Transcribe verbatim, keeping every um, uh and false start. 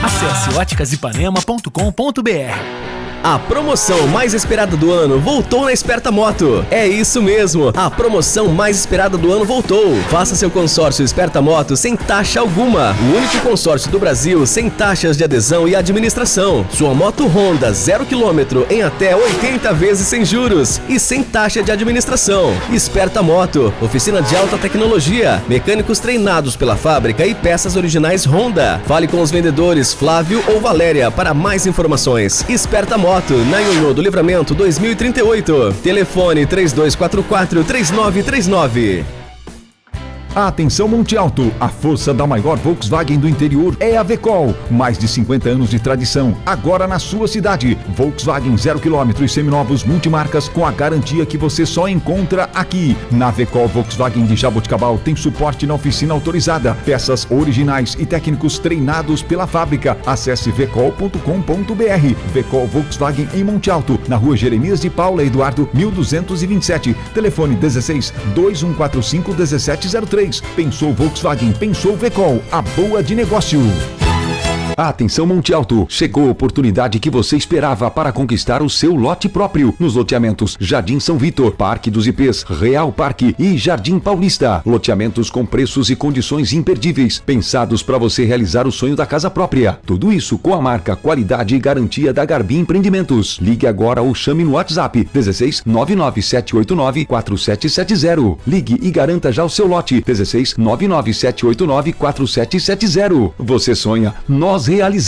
Acesse óticas ipanema ponto com ponto br. A promoção mais esperada do ano voltou na Esperta Moto. É isso mesmo, a promoção mais esperada do ano voltou. Faça seu consórcio Esperta Moto sem taxa alguma. O único consórcio do Brasil sem taxas de adesão e administração. Sua moto Honda zero quilômetro em até oitenta vezes sem juros e sem taxa de administração. Esperta Moto, oficina de alta tecnologia, mecânicos treinados pela fábrica e peças originais Honda. Fale com os vendedores Flávio ou Valéria para mais informações. Esperta Moto. Moto, na Ionô do Livramento dois mil e trinta e oito. Telefone três dois quatro quatro, três nove três nove. Atenção Monte Alto, a força da maior Volkswagen do interior é a Vecol. Mais de cinquenta anos de tradição, agora na sua cidade. Volkswagen zero quilômetro e seminovos multimarcas com a garantia que você só encontra aqui. Na Vecol Volkswagen de Jaboticabal tem suporte na oficina autorizada, peças originais e técnicos treinados pela fábrica. Acesse vecol ponto com ponto br. Vecol Volkswagen em Monte Alto, na rua Jeremias de Paula Eduardo mil duzentos e vinte e sete. Telefone dezesseis, dois um quatro cinco, dezessete zero três. Pensou Volkswagen, pensou Vecol, a boa de negócio. Atenção Monte Alto, chegou a oportunidade que você esperava para conquistar o seu lote próprio nos loteamentos Jardim São Vitor, Parque dos Ipês, Real Parque e Jardim Paulista. Loteamentos com preços e condições imperdíveis, pensados para você realizar o sonho da casa própria. Tudo isso com a marca, qualidade e garantia da Garbi Empreendimentos. Ligue agora ou chame no WhatsApp dezesseis, nove nove sete oito nove, quatro sete sete zero. Ligue e garanta já o seu lote dezesseis, nove nove sete oito nove, quatro sete sete zero. Você sonha, nós realizamos.